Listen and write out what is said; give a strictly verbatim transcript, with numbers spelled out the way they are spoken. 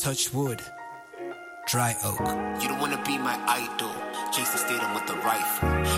touch wood. Dry oak. You don't wanna be my idol. Chase the stadium with the rifle.